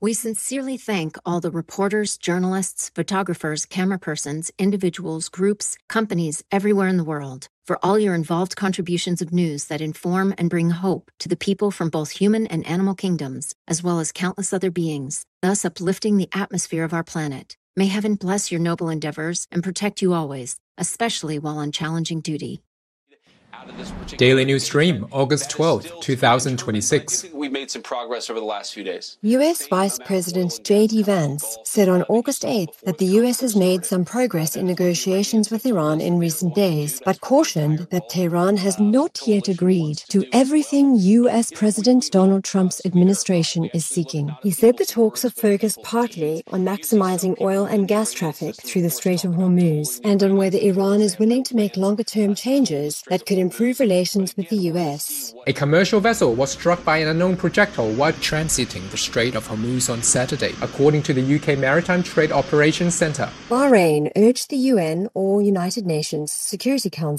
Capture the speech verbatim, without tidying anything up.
We sincerely thank all the reporters, journalists, photographers, camerapersons, individuals, groups, companies everywhere in the world for all your involved contributions of news that inform and bring hope to the people from both human and animal kingdoms, as well as countless other beings, thus uplifting the atmosphere of our planet. May heaven bless your noble endeavors and protect you always, especially while on challenging duty. Daily News Stream, August twelfth, two thousand twenty-six. We've made some progress over the last few days. U S Vice President J D Vance said on August eighth that the U S has made some progress in negotiations with Iran in recent days, but cautioned that Tehran has not yet agreed to everything U S President Donald Trump's administration is seeking. He said the talks have focused partly on maximizing oil and gas traffic through the Strait of Hormuz and on whether Iran is willing to make longer-term changes that could improve relations with the U S. A commercial vessel was struck by an unknown projectile while transiting the Strait of Hormuz on Saturday, according to the U K Maritime Trade Operations Centre. Bahrain urged the U N or United Nations Security Council